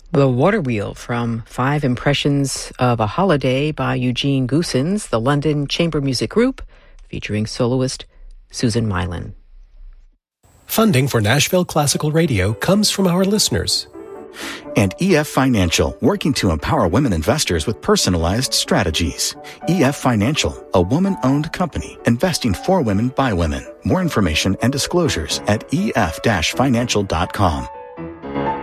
The Water Wheel from Five Impressions of a Holiday by Eugene Goosens, the London Chamber Music Group, featuring soloist Susan Mylan. Funding for Nashville Classical Radio comes from our listeners. And EF Financial, working to empower women investors with personalized strategies. EF Financial, a woman-owned company investing for women by women. More information and disclosures at ef-financial.com.